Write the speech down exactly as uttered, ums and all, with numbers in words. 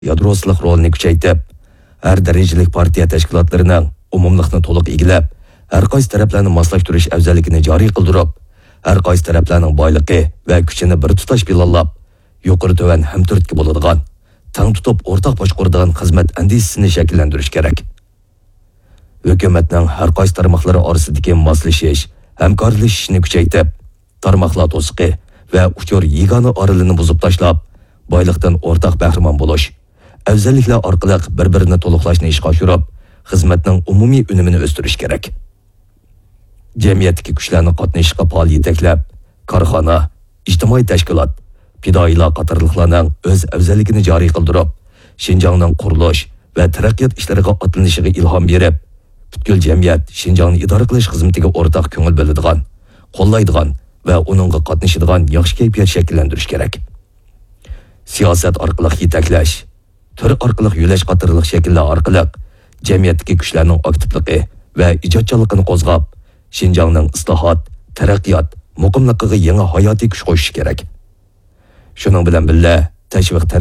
yadrosilik rolini kuchaytirib, har darajalik partiya tashkilotlarining umumlikni to'liq egilab, har qaysi taraflarni moslashtirish afzalligini joriy qildirib, har qaysi taraflarning boyligi va kuchini bir tutash bilallab, yuqori to'van hamturtki bo'ladigan, tang tutib o'rtaq boshqaradigan xizmat andisini shakllantirish kerak. Hukumatning har qaysi tarmoqlari orasidagi moslashish, hamkorlashishni kuchaytirib, tarmoqlar to'siqi va uchur yagona oralini buzib tashlab, boyliqdan o'rtaq bahramon bo'lish, afzalliklar orqali bir-birini to'liqlashni ishga oshirib, xizmatning umumiy unumini o'stirish kerak. Jamiyatdagi kuchlarni qatnashishga faol yetaklab, korxona, ijtimoiy tashkilot, fidoyilar qatorliqlarning o'z afzalligini joriy qildirib, Xinjiangning qurilish va taraqqiyot ishlariga otlanishiga ilhom berib, butkul jamiyat Xinjiangni idora qilish xizmatiga o'rtaq ko'ngil biladigan, qo'llaydigan va uningga qatnashadigan yaxshi kayfiyat shakllantirish kerak. Siyosat orqali yetaklash, tur orqali yo'lash qatorliq shakllar orqali jamiyatdagi kuchlarning aktivligi va ijodkorligini qo'zg'ab, Xinjiangning islohot, taraqqiyot, muqimligiga yangi hayotiy kuch qo'shish kerak. Shuning bilan birga tashviq